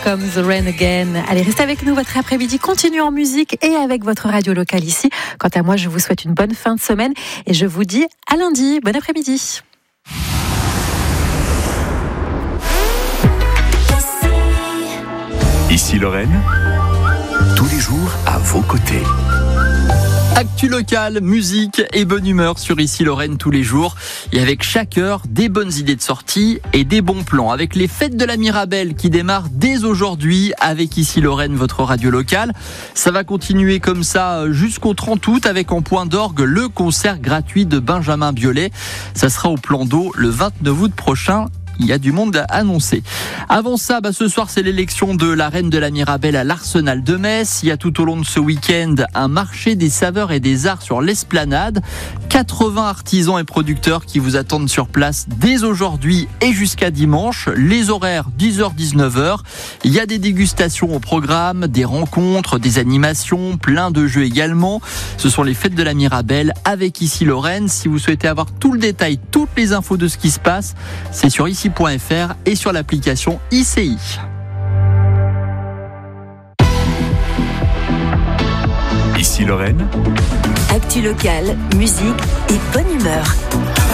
Comes the Rain Again. Allez, restez avec nous, votre après-midi continue en musique et avec votre radio locale ici. Quant à moi, je vous souhaite une bonne fin de semaine et je vous dis à lundi. Bon après-midi. Ici Lorraine, tous les jours à vos côtés. Actu locale, musique et bonne humeur sur Ici Lorraine tous les jours. Et avec chaque heure, des bonnes idées de sortie et des bons plans. Avec les fêtes de la Mirabelle qui démarrent dès aujourd'hui avec Ici Lorraine, votre radio locale. Ça va continuer comme ça jusqu'au 30 août avec en point d'orgue le concert gratuit de Benjamin Biolay. Ça sera au Plan d'Eau le 29 août prochain. Il y a du monde à annoncer. Avant ça, ce soir, c'est l'élection de la reine de la Mirabelle à l'Arsenal de Metz. Il y a tout au long de ce week-end un marché des saveurs et des arts sur l'Esplanade. 80 artisans et producteurs qui vous attendent sur place dès aujourd'hui et jusqu'à dimanche. Les horaires 10h-19h. Il y a des dégustations au programme, des rencontres, des animations, plein de jeux également. Ce sont les fêtes de la Mirabelle avec Ici Lorraine. Si vous souhaitez avoir tout le détail, toutes les infos de ce qui se passe, c'est sur ici.fr et sur l'application ICI. Ici Lorraine, actu locale, musique et bonne humeur.